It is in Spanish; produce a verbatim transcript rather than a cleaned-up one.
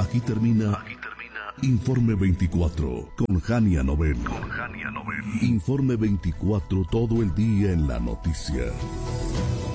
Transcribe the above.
Aquí termina, Aquí termina Informe veinticuatro con Jania Novel. con Jania Novel. Informe veinticuatro, todo el día en la noticia.